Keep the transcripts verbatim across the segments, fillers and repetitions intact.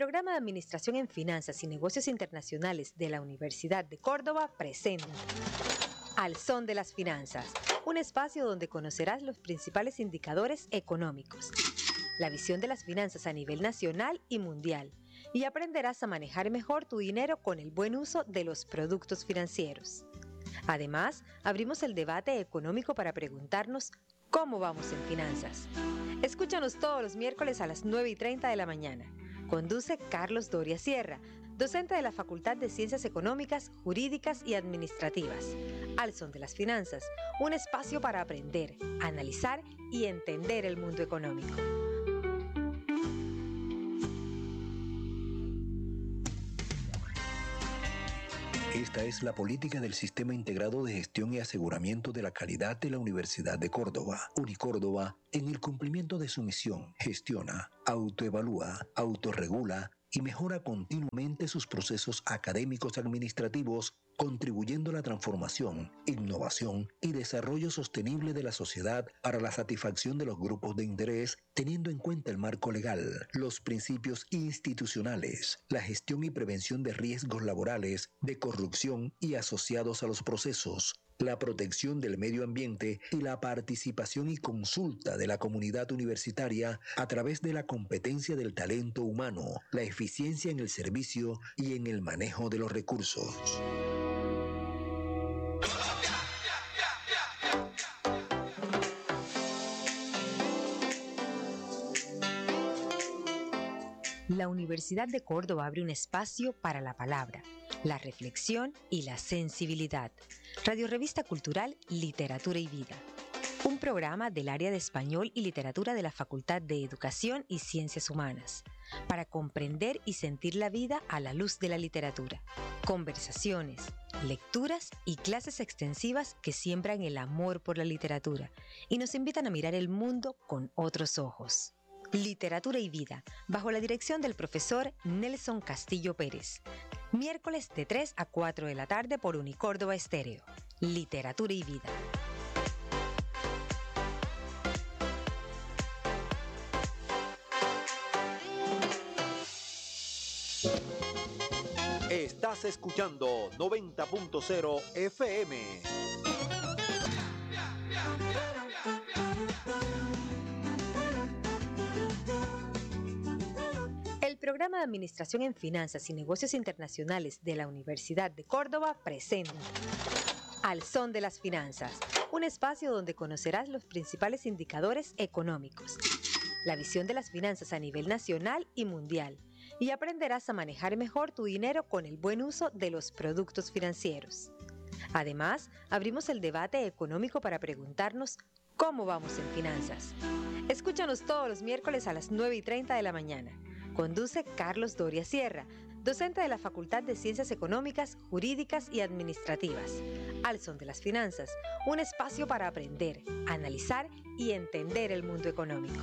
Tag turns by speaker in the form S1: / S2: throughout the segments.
S1: programa de Administración en Finanzas y Negocios Internacionales de la Universidad de Córdoba presenta Al Son de las Finanzas, un espacio donde conocerás los principales indicadores económicos, la visión de las finanzas a nivel nacional y mundial, y aprenderás a manejar mejor tu dinero con el buen uso de los productos financieros. Además, abrimos el debate económico para preguntarnos ¿cómo vamos en finanzas? Escúchanos todos los miércoles a las nueve y treinta de la mañana. Conduce Carlos Doria Sierra, docente de la Facultad de Ciencias Económicas, Jurídicas y Administrativas. Al Son de las Finanzas, un espacio para aprender, analizar y entender el mundo económico.
S2: Esta es la política del Sistema Integrado de Gestión y Aseguramiento de la Calidad de la Universidad de Córdoba. Unicórdoba, en el cumplimiento de su misión, gestiona, autoevalúa, autorregula y mejora continuamente sus procesos académicos administrativos, contribuyendo a la transformación, innovación y desarrollo sostenible de la sociedad para la satisfacción de los grupos de interés, teniendo en cuenta el marco legal, los principios institucionales, la gestión y prevención de riesgos laborales, de corrupción y asociados a los procesos, la protección del medio ambiente y la participación y consulta de la comunidad universitaria a través de la competencia del talento humano, la eficiencia en el servicio y en el manejo de los recursos.
S1: La Universidad de Córdoba abre un espacio para la palabra, la reflexión y la sensibilidad. Radio Revista Cultural Literatura y Vida. Un programa del área de Español y Literatura de la Facultad de Educación y Ciencias Humanas, para comprender y sentir la vida a la luz de la literatura. Conversaciones, lecturas y clases extensivas que siembran el amor por la literatura y nos invitan a mirar el mundo con otros ojos. Literatura y Vida, bajo la dirección del profesor Nelson Castillo Pérez. Miércoles de tres a cuatro de la tarde por Unicórdoba Estéreo. Literatura y Vida.
S3: Estás escuchando noventa punto cero F M.
S1: El programa de Administración en Finanzas y Negocios Internacionales de la Universidad de Córdoba presenta Al Son de las Finanzas, un espacio donde conocerás los principales indicadores económicos, la visión de las finanzas a nivel nacional y mundial, y aprenderás a manejar mejor tu dinero con el buen uso de los productos financieros. Además, abrimos el debate económico para preguntarnos ¿cómo vamos en finanzas? Escúchanos todos los miércoles a las nueve y treinta de la mañana. Conduce Carlos Doria Sierra, docente de la Facultad de Ciencias Económicas, Jurídicas y Administrativas. Al Son de las Finanzas, un espacio para aprender, analizar y entender el mundo económico.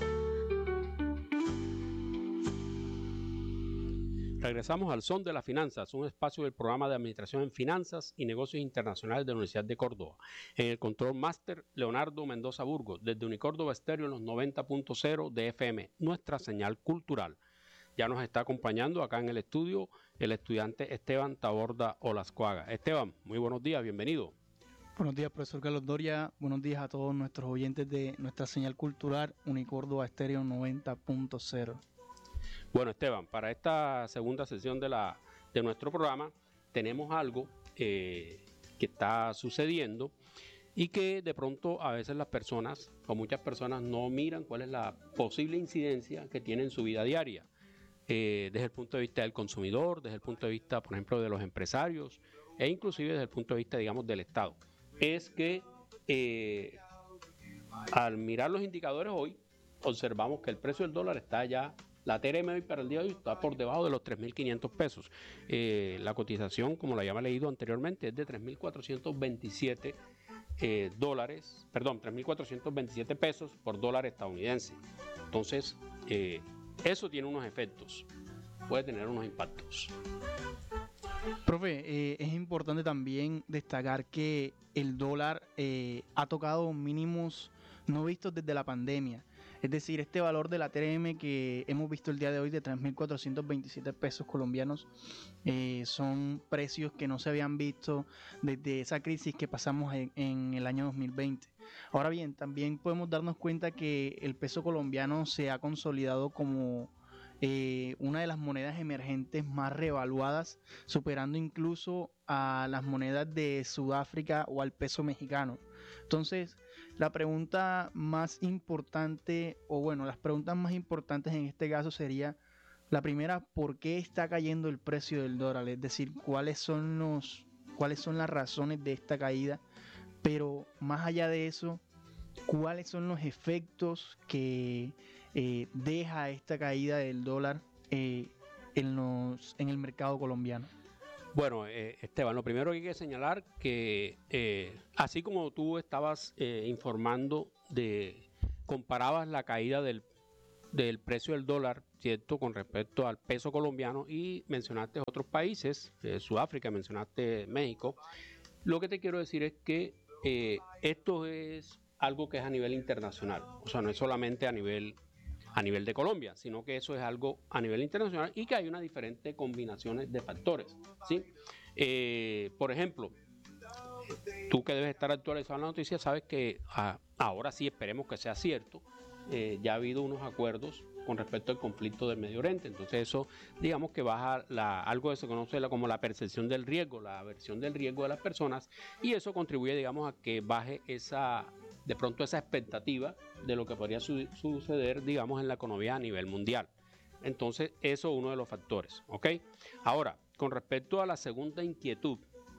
S4: Regresamos al Son de las Finanzas, un espacio del programa de Administración en Finanzas y Negocios Internacionales de la Universidad de Córdoba. En el control máster, Leonardo Mendoza Burgos, desde Unicórdoba Estéreo en los noventa punto cero de F M, nuestra señal cultural. Ya nos está acompañando acá en el estudio el estudiante Esteban Taborda Olascuaga. Esteban, muy buenos días, bienvenido.
S5: Buenos días, profesor Carlos Doria. Buenos días a todos nuestros oyentes de nuestra señal cultural Unicórdoba Estéreo noventa punto cero.
S4: Bueno, Esteban, para esta segunda sesión de, la, de nuestro programa tenemos algo eh, que está sucediendo y que de pronto a veces las personas, o muchas personas, no miran cuál es la posible incidencia que tiene en su vida diaria. Eh, desde el punto de vista del consumidor, desde el punto de vista, por ejemplo, de los empresarios e inclusive desde el punto de vista, digamos, del Estado. Es que eh, al mirar los indicadores hoy, observamos que el precio del dólar está ya, la T R M hoy para el día de hoy está por debajo de los tres mil quinientos pesos. Eh, la cotización, como la había leído anteriormente, es de tres mil cuatrocientos veintisiete eh, dólares, perdón, tres mil cuatrocientos veintisiete pesos por dólar estadounidense. Entonces, eh, eso tiene unos efectos, puede tener unos impactos.
S5: Profe, eh, es importante también destacar que el dólar eh, ha tocado mínimos no vistos desde la pandemia. Es decir, este valor de la T R M que hemos visto el día de hoy de tres mil cuatrocientos veintisiete pesos colombianos eh, son precios que no se habían visto desde esa crisis que pasamos en, en el año dos mil veinte. Ahora bien, también podemos darnos cuenta que el peso colombiano se ha consolidado como eh, una de las monedas emergentes más revaluadas, superando incluso a las monedas de Sudáfrica o al peso mexicano. Entonces, la pregunta más importante, o bueno, las preguntas más importantes en este caso sería, la primera, ¿por qué está cayendo el precio del dólar? Es decir, ¿cuáles son los, cuáles son las razones de esta caída? Pero más allá de eso, ¿cuáles son los efectos que eh, deja esta caída del dólar eh, en, los, en el mercado colombiano?
S4: Bueno, eh, Esteban, lo primero que hay que señalar que eh, así como tú estabas eh, informando de, comparabas la caída del, del precio del dólar, ¿cierto?, con respecto al peso colombiano y mencionaste otros países, eh, Sudáfrica, mencionaste México, lo que te quiero decir es que eh, esto es algo que es a nivel internacional, o sea, no es solamente a nivel a nivel de Colombia, sino que eso es algo a nivel internacional y que hay unas diferentes combinaciones de factores, ¿sí? Eh, por ejemplo, tú que debes estar actualizado en la noticia, sabes que ah, ahora sí esperemos que sea cierto, eh, ya ha habido unos acuerdos con respecto al conflicto del Medio Oriente, entonces eso digamos que baja la, algo que se conoce la, como la percepción del riesgo, la aversión del riesgo de las personas, y eso contribuye digamos a que baje esa de pronto esa expectativa de lo que podría su suceder, digamos, en la economía a nivel mundial. Entonces, eso es uno de los factores, ¿ok? Ahora, con respecto a la segunda inquietud,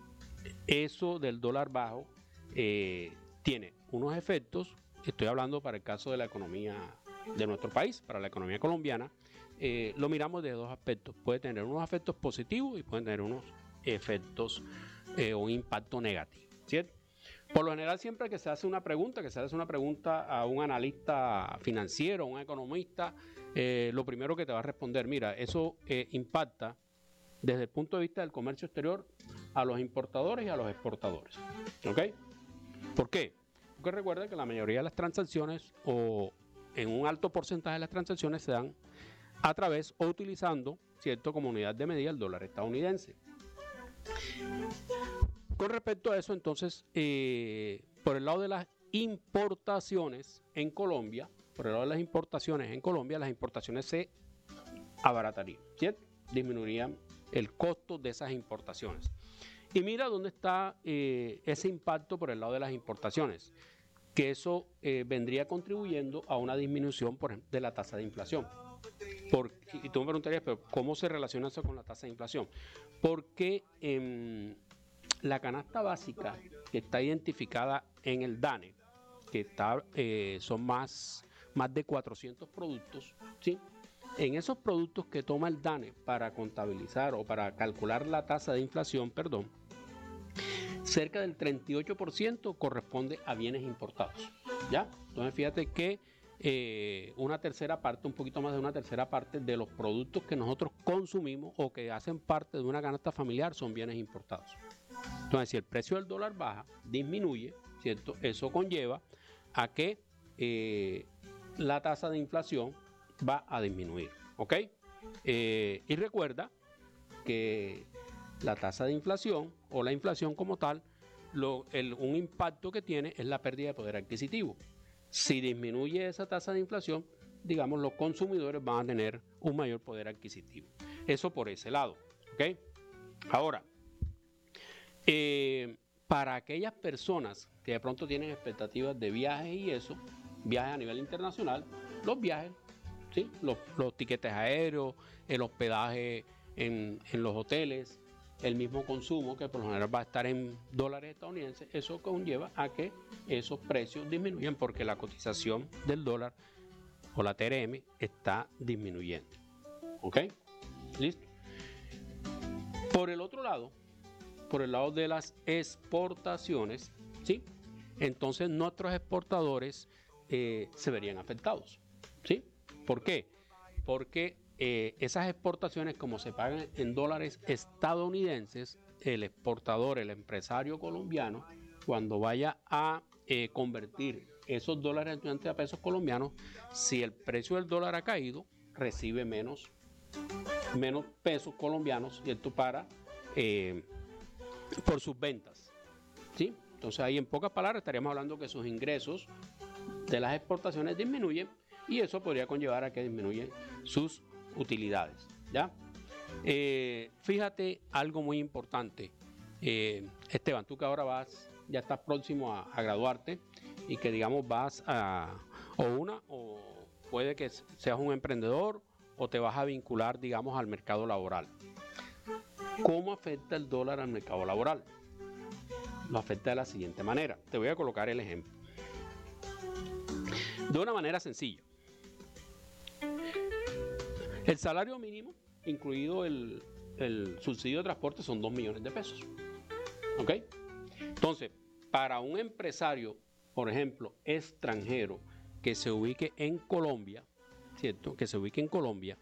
S4: eso del dólar bajo eh, tiene unos efectos, estoy hablando para el caso de la economía de nuestro país, para la economía colombiana, eh, lo miramos de dos aspectos. Puede tener unos efectos positivos y puede tener unos efectos eh, o un impacto negativo, ¿cierto? Por lo general, siempre que se hace una pregunta, que se hace una pregunta a un analista financiero, a un economista, eh, lo primero que te va a responder, mira, eso eh, impacta desde el punto de vista del comercio exterior a los importadores y a los exportadores. ¿Ok? ¿Por qué? Porque recuerda que la mayoría de las transacciones, o en un alto porcentaje de las transacciones, se dan a través o utilizando, ¿cierto?, como unidad de medida el dólar estadounidense. Con respecto a eso, entonces, eh, por el lado de las importaciones en Colombia, por el lado de las importaciones en Colombia, las importaciones se abaratarían, ¿cierto? Disminuirían el costo de esas importaciones. Y mira dónde está eh, ese impacto por el lado de las importaciones, que eso eh, vendría contribuyendo a una disminución, por ejemplo, de la tasa de inflación. Por, y tú me preguntarías, pero ¿cómo se relaciona eso con la tasa de inflación? Porque eh, la canasta básica que está identificada en el DANE, que está, eh, son más, más de cuatrocientos productos, ¿sí? En esos productos que toma el DANE para contabilizar o para calcular la tasa de inflación, perdón, cerca del treinta y ocho por ciento corresponde a bienes importados, ¿ya? Entonces fíjate que eh, una tercera parte, un poquito más de una tercera parte de los productos que nosotros consumimos o que hacen parte de una canasta familiar son bienes importados. Entonces, si el precio del dólar baja, disminuye, ¿cierto? Eso conlleva a que eh, la tasa de inflación va a disminuir, ¿ok? Eh, y recuerda que la tasa de inflación o la inflación como tal, lo, el, un impacto que tiene es la pérdida de poder adquisitivo. Si disminuye esa tasa de inflación, digamos, los consumidores van a tener un mayor poder adquisitivo. Eso por ese lado, ¿ok? Ahora, Eh, para aquellas personas que de pronto tienen expectativas de viajes y eso, viajes a nivel internacional, los viajes, ¿sí? los, los tiquetes aéreos, el hospedaje en, en los hoteles, el mismo consumo que por lo general va a estar en dólares estadounidenses, eso conlleva a que esos precios disminuyan porque la cotización del dólar o la T R M está disminuyendo. ¿Ok? ¿Listo? Por el otro lado, por el lado de las exportaciones, ¿sí? Entonces nuestros exportadores eh, se verían afectados, ¿sí? ¿Por qué? Porque eh, esas exportaciones, como se pagan en dólares estadounidenses, el exportador, el empresario colombiano, cuando vaya a eh, convertir esos dólares estudiantes a pesos colombianos, si el precio del dólar ha caído, recibe menos, menos pesos colombianos, ¿cierto? Para, eh, por sus ventas, ¿sí? Entonces ahí en pocas palabras estaríamos hablando que sus ingresos de las exportaciones disminuyen y eso podría conllevar a que disminuyen sus utilidades, ¿ya? Eh, fíjate algo muy importante, eh, Esteban, tú que ahora vas, ya estás próximo a, a graduarte y que digamos vas a, o una, o puede que seas un emprendedor o te vas a vincular, digamos, al mercado laboral. ¿Cómo afecta el dólar al mercado laboral? Lo afecta de la siguiente manera. Te voy a colocar el ejemplo. De una manera sencilla. El salario mínimo, incluido el, el subsidio de transporte, son dos millones de pesos. ¿Ok? Entonces, para un empresario, por ejemplo, extranjero, que se ubique en Colombia, ¿cierto? Que se ubique en Colombia,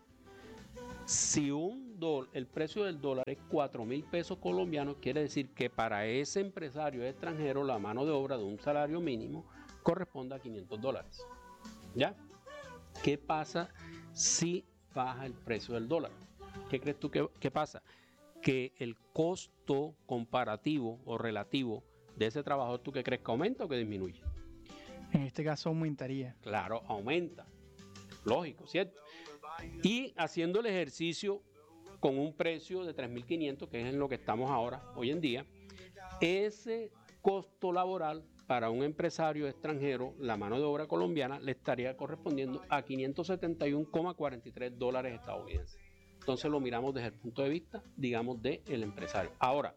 S4: si un dólar, el precio del dólar es cuatro mil pesos colombianos, quiere decir que para ese empresario extranjero la mano de obra de un salario mínimo corresponde a quinientos dólares. ¿Ya? ¿Qué pasa si baja el precio del dólar? ¿Qué crees tú que, que pasa? Que el costo comparativo o relativo de ese trabajador, ¿tú qué crees que aumenta o que disminuye?
S5: En este caso aumentaría.
S4: Claro, aumenta. Lógico, ¿cierto? Y haciendo el ejercicio con un precio de tres mil quinientos, que es en lo que estamos ahora, hoy en día, ese costo laboral para un empresario extranjero, la mano de obra colombiana, le estaría correspondiendo a quinientos setenta y uno coma cuarenta y tres dólares estadounidenses. Entonces lo miramos desde el punto de vista, digamos, del empresario. Ahora,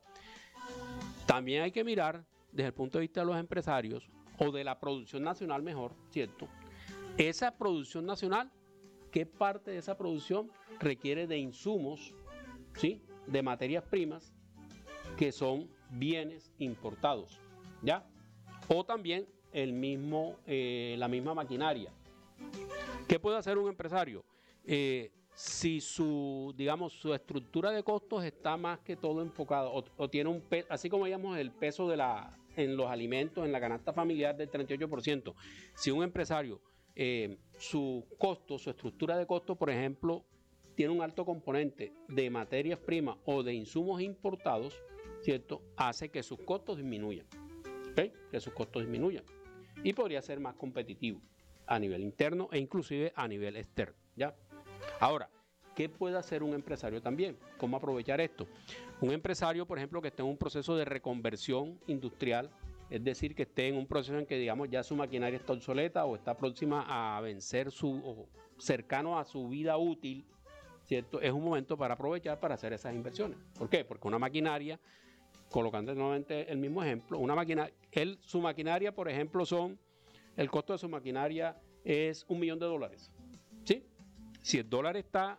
S4: también hay que mirar desde el punto de vista de los empresarios o de la producción nacional mejor, ¿cierto? Esa producción nacional, ¿qué parte de esa producción requiere de insumos, ¿sí? De materias primas que son bienes importados, ¿ya? O también el mismo, eh, la misma maquinaria. ¿Qué puede hacer un empresario? Eh, si su, digamos, su estructura de costos está más que todo enfocada o, o tiene un peso, así como veíamos el peso de la, en los alimentos, en la canasta familiar del treinta y ocho por ciento. Si un empresario, eh, su costo, su estructura de costo, por ejemplo, tiene un alto componente de materias primas o de insumos importados, ¿cierto? Hace que sus costos disminuyan. ¿Okay? Que sus costos disminuyan y podría ser más competitivo a nivel interno e inclusive a nivel externo, ¿ya? Ahora, ¿qué puede hacer un empresario también? ¿Cómo aprovechar esto? Un empresario, por ejemplo, que esté en un proceso de reconversión industrial, es decir, que esté en un proceso en que, digamos, ya su maquinaria está obsoleta o está próxima a vencer su, o cercano a su vida útil, ¿cierto? Es un momento para aprovechar para hacer esas inversiones. ¿Por qué? Porque una maquinaria, colocando nuevamente el mismo ejemplo, una máquina, él, su maquinaria, por ejemplo, son, el costo de su maquinaria es un millón de dólares, ¿sí? Si el dólar está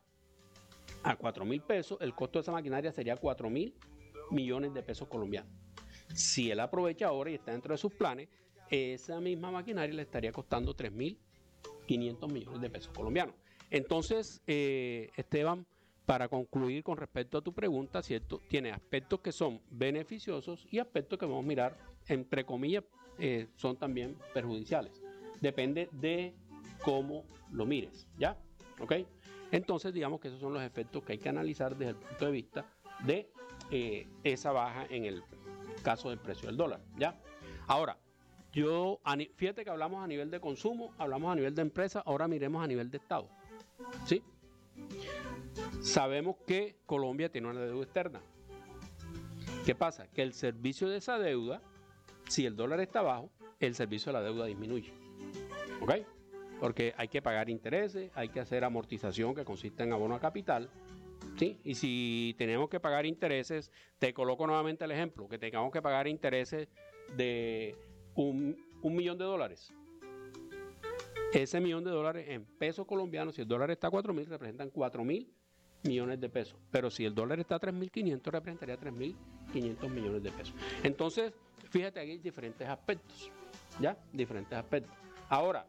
S4: a cuatro mil pesos, el costo de esa maquinaria sería cuatro mil millones de pesos colombianos. Si él aprovecha ahora y está dentro de sus planes, esa misma maquinaria le estaría costando tres mil quinientos millones de pesos colombianos. Entonces, eh, Esteban, para concluir con respecto a tu pregunta, ¿cierto? Tiene aspectos que son beneficiosos y aspectos que vamos a mirar, entre comillas, eh, son también perjudiciales. Depende de cómo lo mires, ¿ya? ¿Ok? Entonces, digamos que esos son los efectos que hay que analizar desde el punto de vista de eh, esa baja en el caso del precio del dólar, ¿ya? Ahora, yo, fíjate que hablamos a nivel de consumo, hablamos a nivel de empresa, ahora miremos a nivel de Estado, ¿sí? Sabemos que Colombia tiene una deuda externa. ¿Qué pasa? Que el servicio de esa deuda, si el dólar está bajo, el servicio de la deuda disminuye. ¿Ok? Porque hay que pagar intereses, hay que hacer amortización que consiste en abono a capital, ¿sí? Y si tenemos que pagar intereses, te coloco nuevamente el ejemplo, que tengamos que pagar intereses de un, un millón de dólares. Ese millón de dólares en pesos colombianos, si el dólar está a cuatro mil, representan cuatro mil millones de pesos. Pero si el dólar está a tres mil quinientos, representaría tres mil quinientos millones de pesos. Entonces, fíjate, aquí hay diferentes aspectos, ¿ya? Diferentes aspectos. Ahora,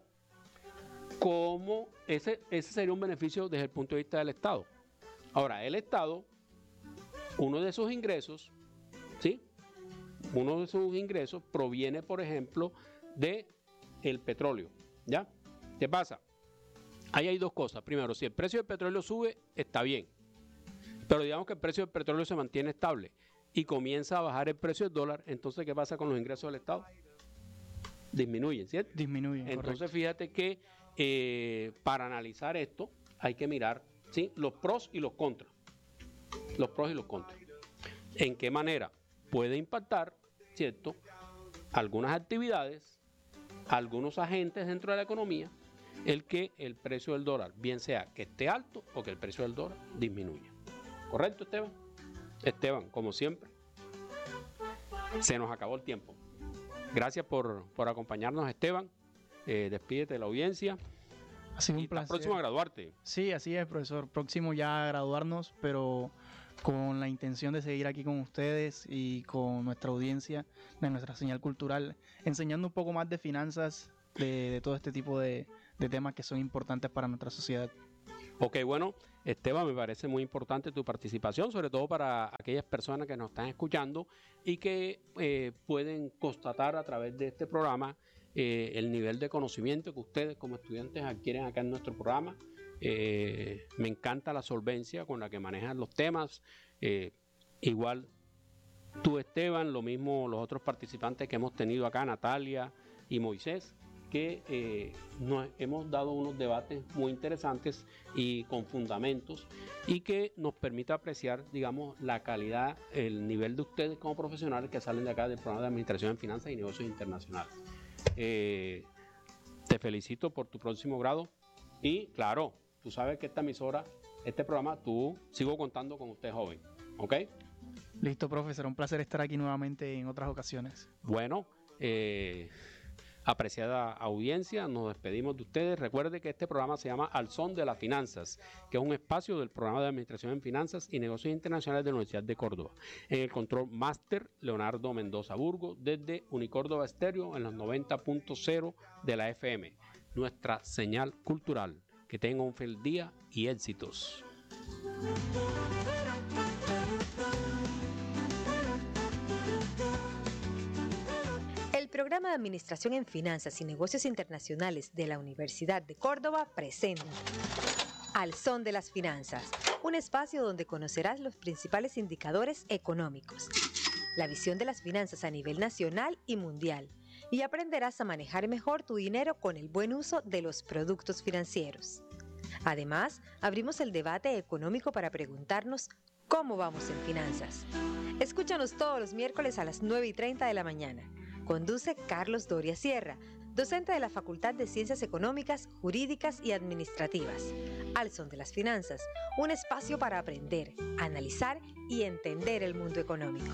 S4: ¿cómo ese, ese sería un beneficio desde el punto de vista del Estado? Ahora, el Estado, uno de sus ingresos, ¿sí? Uno de sus ingresos proviene, por ejemplo, de el petróleo, ¿ya? ¿Qué pasa? Ahí hay dos cosas. Primero, si el precio del petróleo sube, está bien. Pero digamos que el precio del petróleo se mantiene estable y comienza a bajar el precio del dólar, entonces ¿qué pasa con los ingresos del Estado? Disminuyen, ¿cierto?
S5: Disminuyen,
S4: Entonces
S5: correcto.
S4: fíjate que eh, para analizar esto hay que mirar, ¿sí?, los pros y los contras. Los pros y los contras. ¿En qué manera puede impactar, ¿cierto?, algunas actividades, algunos agentes dentro de la economía, el que el precio del dólar, bien sea que esté alto o que el precio del dólar disminuya? ¿Correcto, Esteban? Esteban, como siempre, se nos acabó el tiempo. Gracias por, por acompañarnos, Esteban. Eh, despídete de la audiencia.
S5: Ha sido
S4: Y
S5: un
S4: estás
S5: placer.
S4: próximo a graduarte.
S5: Sí, así es, profesor. Próximo ya a graduarnos, pero con la intención de seguir aquí con ustedes y con nuestra audiencia de nuestra señal cultural, enseñando un poco más de finanzas, de, de todo este tipo de, de temas que son importantes para nuestra sociedad.
S4: Ok, bueno, Esteban, me parece muy importante tu participación, sobre todo para aquellas personas que nos están escuchando y que eh, pueden constatar a través de este programa eh, el nivel de conocimiento que ustedes como estudiantes adquieren acá en nuestro programa. Eh, me encanta la solvencia con la que manejan los temas. Eh, igual tú, Esteban, lo mismo los otros participantes que hemos tenido acá, Natalia y Moisés, que eh, nos hemos dado unos debates muy interesantes y con fundamentos y que nos permite apreciar, digamos, la calidad, el nivel de ustedes como profesionales que salen de acá del programa de Administración en Finanzas y Negocios Internacionales. Eh, te felicito por tu próximo grado y, claro, tú sabes que esta emisora, este programa, tú sigo contando con usted, joven, ¿ok?
S5: Listo, profe, será un placer estar aquí nuevamente en otras ocasiones.
S4: Bueno, eh... apreciada audiencia, nos despedimos de ustedes. Recuerde que este programa se llama Al Son de las Finanzas, que es un espacio del programa de Administración en Finanzas y Negocios Internacionales de la Universidad de Córdoba. En el control máster, Leonardo Mendoza Burgo, desde Unicórdoba Estéreo en los noventa punto cero de la F M, nuestra señal cultural. Que tenga un feliz día y éxitos.
S1: El programa de Administración en Finanzas y Negocios Internacionales de la Universidad de Córdoba presenta Al Son de las Finanzas, un espacio donde conocerás los principales indicadores económicos, la visión de las finanzas a nivel nacional y mundial, y aprenderás a manejar mejor tu dinero con el buen uso de los productos financieros. Además, abrimos el debate económico para preguntarnos ¿cómo vamos en finanzas? Escúchanos todos los miércoles a las nueve y treinta de la mañana. Conduce Carlos Doria Sierra, docente de la Facultad de Ciencias Económicas, Jurídicas y Administrativas. Al Son de las Finanzas, un espacio para aprender, analizar y entender el mundo económico.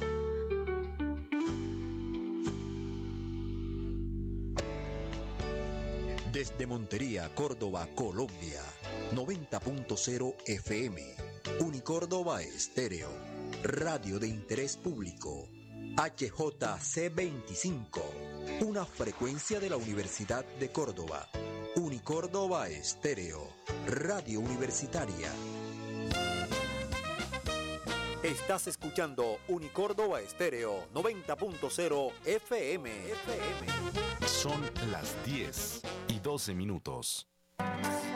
S2: Desde Montería, Córdoba, Colombia, noventa punto cero F M, Unicórdoba Estéreo, radio de interés público, H J C veinticinco, una frecuencia de la Universidad de Córdoba, Unicórdoba Estéreo, radio universitaria.
S3: Estás escuchando Unicórdoba Estéreo noventa punto cero F M. F M.
S6: Son las diez y doce minutos.